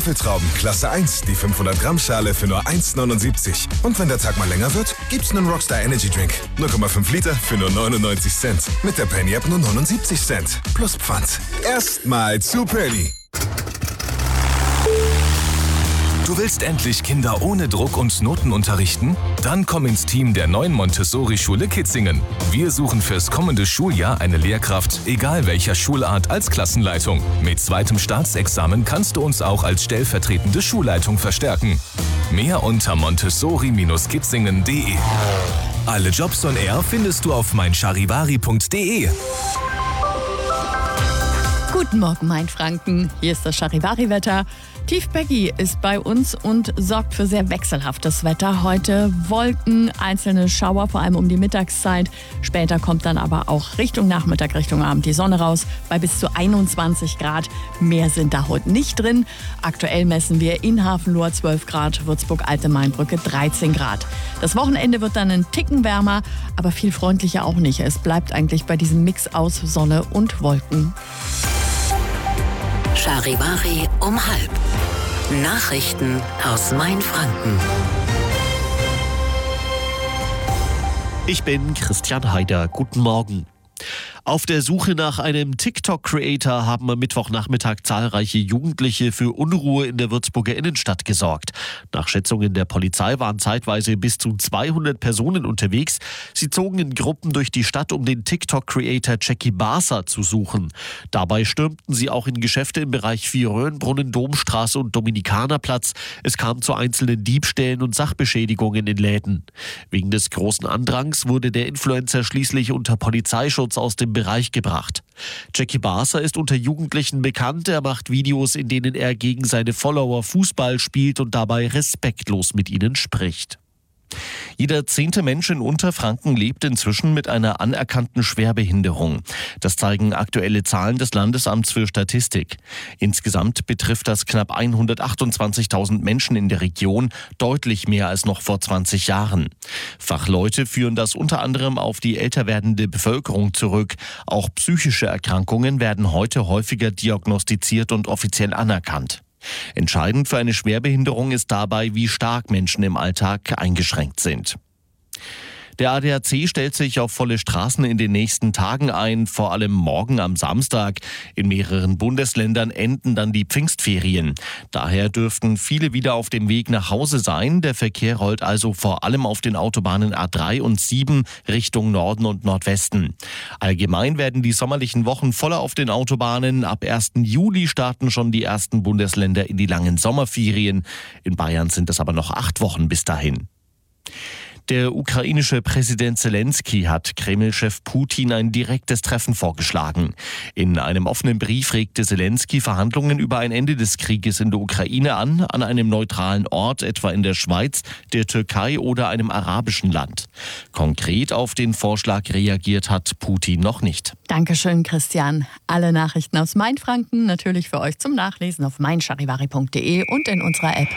Staffeltrauben Klasse 1, die 500 Gramm Schale für nur 1,79. Und wenn der Tag mal länger wird, gibt's einen Rockstar Energy Drink. 0,5 Liter für nur 99 Cent. Mit der Penny App nur 79 Cent. Plus Pfand. Erstmal zu Penny. Du willst endlich Kinder ohne Druck und Noten unterrichten? Dann komm ins Team der neuen Montessori-Schule Kitzingen. Wir suchen fürs kommende Schuljahr eine Lehrkraft, egal welcher Schulart, als Klassenleitung. Mit zweitem Staatsexamen kannst du uns auch als stellvertretende Schulleitung verstärken. Mehr unter montessori-kitzingen.de. Alle Jobs on Air findest du auf meincharivari.de. Guten Morgen, Mainfranken. Hier ist das Charivari-Wetter. Tief Peggy ist bei uns und sorgt für sehr wechselhaftes Wetter. Heute Wolken, einzelne Schauer, vor allem um die Mittagszeit. Später kommt dann aber auch Richtung Nachmittag, Richtung Abend die Sonne raus bei bis zu 21 Grad. Mehr sind da heute nicht drin. Aktuell messen wir in Hafenlohr 12 Grad, Würzburg-Alte-Mainbrücke 13 Grad. Das Wochenende wird dann ein Ticken wärmer, aber viel freundlicher auch nicht. Es bleibt eigentlich bei diesem Mix aus Sonne und Wolken. Charivari um 12:30. Nachrichten aus Mainfranken. Ich bin Christian Heider. Guten Morgen. Auf der Suche nach einem TikTok-Creator haben am Mittwochnachmittag zahlreiche Jugendliche für Unruhe in der Würzburger Innenstadt gesorgt. Nach Schätzungen der Polizei waren zeitweise bis zu 200 Personen unterwegs. Sie zogen in Gruppen durch die Stadt, um den TikTok-Creator Jackie Barser zu suchen. Dabei stürmten sie auch in Geschäfte im Bereich Vierröhrenbrunnen, Domstraße und Dominikanerplatz. Es kam zu einzelnen Diebstählen und Sachbeschädigungen in Läden. Wegen des großen Andrangs wurde der Influencer schließlich unter Polizeischutz aus dem Bereich gebracht. Jackie Barser ist unter Jugendlichen bekannt. Er macht Videos, in denen er gegen seine Follower Fußball spielt und dabei respektlos mit ihnen spricht. Jeder 10. Mensch in Unterfranken lebt inzwischen mit einer anerkannten Schwerbehinderung. Das zeigen aktuelle Zahlen des Landesamts für Statistik. Insgesamt betrifft das knapp 128.000 Menschen in der Region, deutlich mehr als noch vor 20 Jahren. Fachleute führen das unter anderem auf die älter werdende Bevölkerung zurück. Auch psychische Erkrankungen werden heute häufiger diagnostiziert und offiziell anerkannt. Entscheidend für eine Schwerbehinderung ist dabei, wie stark Menschen im Alltag eingeschränkt sind. Der ADAC stellt sich auf volle Straßen in den nächsten Tagen ein, vor allem morgen am Samstag. In mehreren Bundesländern enden dann die Pfingstferien. Daher dürften viele wieder auf dem Weg nach Hause sein. Der Verkehr rollt also vor allem auf den Autobahnen A3 und 7 Richtung Norden und Nordwesten. Allgemein werden die sommerlichen Wochen voller auf den Autobahnen. Ab 1. Juli starten schon die ersten Bundesländer in die langen Sommerferien. In Bayern sind es aber noch 8 Wochen bis dahin. Der ukrainische Präsident Zelensky hat Kreml-Chef Putin ein direktes Treffen vorgeschlagen. In einem offenen Brief regte Zelensky Verhandlungen über ein Ende des Krieges in der Ukraine an einem neutralen Ort, etwa in der Schweiz, der Türkei oder einem arabischen Land. Konkret auf den Vorschlag reagiert hat Putin noch nicht. Dankeschön, Christian. Alle Nachrichten aus Mainfranken natürlich für euch zum Nachlesen auf meincharivari.de und in unserer App.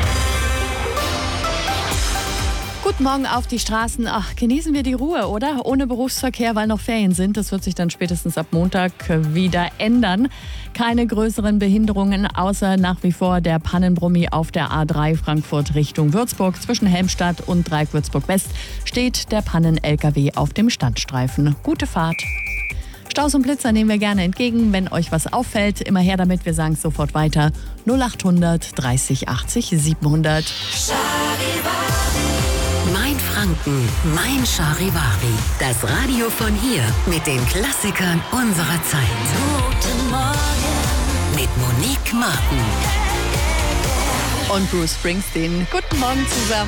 Guten Morgen auf die Straßen. Ach, genießen wir die Ruhe, oder? Ohne Berufsverkehr, weil noch Ferien sind. Das wird sich dann spätestens ab Montag wieder ändern. Keine größeren Behinderungen, außer nach wie vor der Pannenbrummi auf der A3 Frankfurt Richtung Würzburg. Zwischen Helmstadt und Dreieck Würzburg West steht der Pannen-LKW auf dem Standstreifen. Gute Fahrt. Staus und Blitzer nehmen wir gerne entgegen. Wenn euch was auffällt, immer her damit. Wir sagen es sofort weiter. 0800 30 80 700. Mainfranken, Mein Charivari. Das Radio von hier mit den Klassikern unserer Zeit. Guten Morgen mit Monique Martin Und Bruce Springsteen. Guten Morgen zusammen.